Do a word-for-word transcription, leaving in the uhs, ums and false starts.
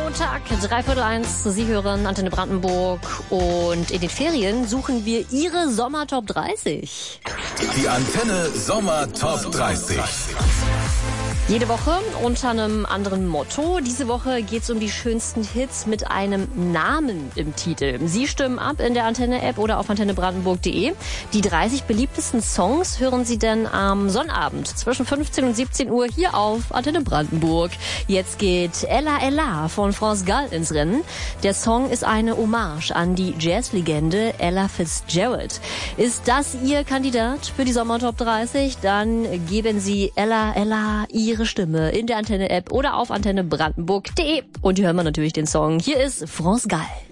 Montag, dreiviertel eins. Sie hören Antenne Brandenburg und in den Ferien suchen wir Ihre Sommer-Top dreißig. Die Antenne Sommer Top dreißig. Jede Woche unter einem anderen Motto. Diese Woche geht's um die schönsten Hits mit einem Namen im Titel. Sie stimmen ab in der Antenne-App oder auf antenne brandenburg punkt de. Die dreißig beliebtesten Songs hören Sie dann am Sonnabend zwischen fünfzehn und siebzehn Uhr hier auf Antenne Brandenburg. Jetzt geht Ella Ella von France Gall ins Rennen. Der Song ist eine Hommage an die Jazzlegende Ella Fitzgerald. Ist das Ihr Kandidat für die Sommer Top dreißig? Dann geben Sie Ella Ella Ihre Stimme in der Antenne-App oder auf antenne brandenburg punkt de. Und hier hören wir natürlich den Song. Hier ist France Gall.